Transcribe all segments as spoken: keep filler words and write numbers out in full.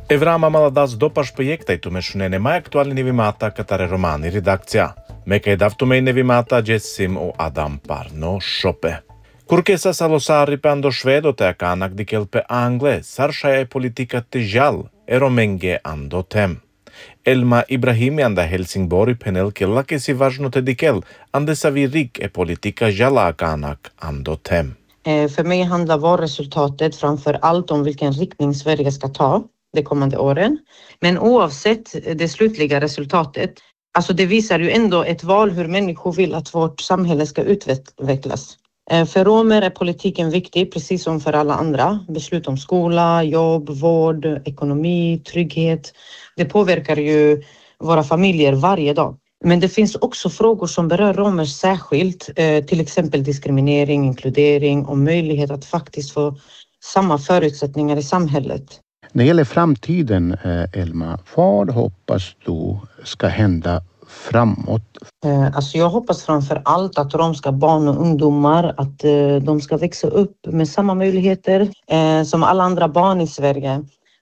Еврама маладас допаш проекта мешуне нема актуални невимата катаре романи редакција. Мека е давтуме невимата Джесим о Адам Парно Шопе. Куркеса салосари пандо шведо те аканак дикелпе англе, саршаја е политика тежал, ероменге андо тем. Elma Ibrahimi anda Helsingborg penel kella ke si важно te dikel, ande savirik e politika jala akanak ando tem. För mig handlar valresultatet framför allt om vilken riktning Sverige ska ta de kommande åren. Men oavsett det slutliga resultatet, alltså det visar ju ändå ett val hur människor vill att vårt samhälle ska utvecklas. För romer är politiken viktig, precis som för alla andra. Beslut om skola, jobb, vård, ekonomi, trygghet. Det påverkar ju våra familjer varje dag. Men det finns också frågor som berör romer särskilt, till exempel diskriminering, inkludering och möjlighet att faktiskt få samma förutsättningar i samhället. När det gäller framtiden, Elma, vad hoppas du ska hända framåt? Alltså jag hoppas framför allt att romska barn och ungdomar, att de ska växa upp med samma möjligheter som alla andra barn i Sverige.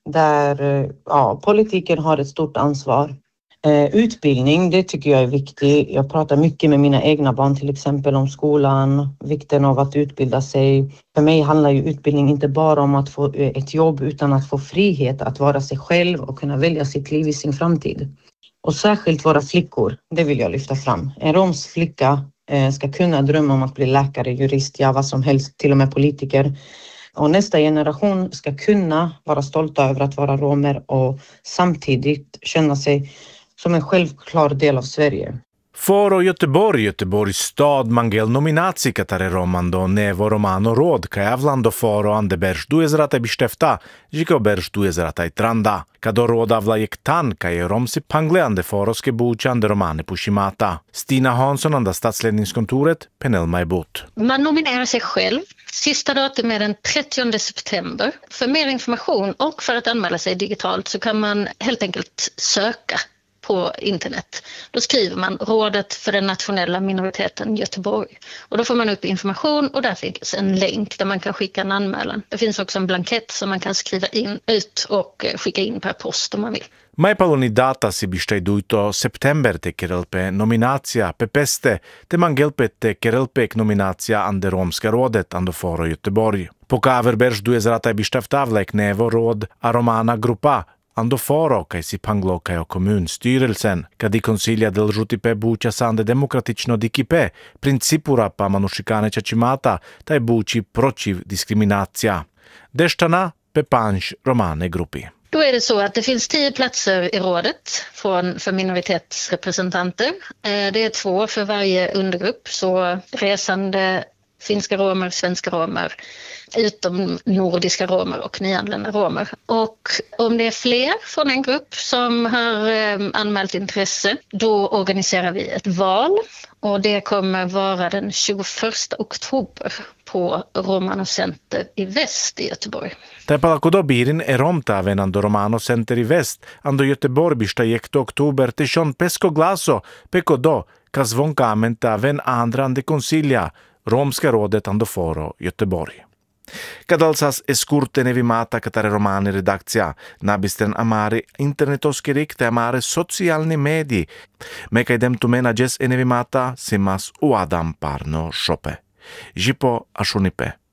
Där ja, politiken har ett stort ansvar. Utbildning, det tycker jag är viktigt. Jag pratar mycket med mina egna barn till exempel om skolan, vikten av att utbilda sig. För mig handlar ju utbildning inte bara om att få ett jobb utan att få frihet att vara sig själv och kunna välja sitt liv i sin framtid. Och särskilt våra flickor, det vill jag lyfta fram. En romsk flicka ska kunna drömma om att bli läkare, jurist, ja vad som helst, till och med politiker. Och nästa generation ska kunna vara stolta över att vara romer och samtidigt känna sig som en självklar del av Sverige. Foro Göteborg, Göteborgs stad mangel nominaci katare romando nevo romano rod kajavlando foro ande berš duezrata bištefta, žiko berš duezrata i tranda. Kado roda vlajek tan kaj romsi pangle ande foroske buče ande romane pushimata. Stina Hansson ande statsledningskontoret Penel Majbut. Man nominerar sig själv. Sista datum är den trettionde september. För mer information och för att anmäla sig digitalt så kan man helt enkelt söka på internet. Då skriver man Rådet för den nationella minoriteten Göteborg. Och då får man upp information och där finns en länk där man kan skicka en anmälan. Det finns också en blankett som man kan skriva in ut och skicka in per post om man vill. Majpaloni data si bištaj dujto september te kerelpe nominacija pepeste te mangelpe te kerelpek nominacija ande romska rådet ando foro Göteborg. Po kaver berš duezrata bištavtavlek nevo råd a romana grupa ando foro kaj si panglo kaj o kommunstyrelsen, kadi konsilja del žutipe buča sande demokratično dikipe, principura pa manušikane čačimata, taj buči pročiv diskriminacija. Deštana pepanš romane grupi. Då är det så att det finns tio platser i rådet från, för minoritetsrepresentanter. Det är två för varje undergrupp, så resande finska romer, svenska romer, utom nordiska romer och nyanlända romer. Och om det är fler från en grupp som har eh, anmält intresse, då organiserar vi ett val. Och det kommer vara den tjugoförsta oktober på Romano Center i väst i Göteborg. Täpalakodo birin är romtaven ando Romano Center i väst, ando Göteborg bista jekto oktober te shon pesko glaso, pekodo, kazvonka amentaven andra ande konsilja, Romska rådet ando foro Göteborg. Kadalsas eskurte nevimata katare romani redakcija, nabistren amare internetoskerik te amare socijalni mediji, meka idem tu menages e nevimata simas u Adam Parno Šope. Žipo ašunipe.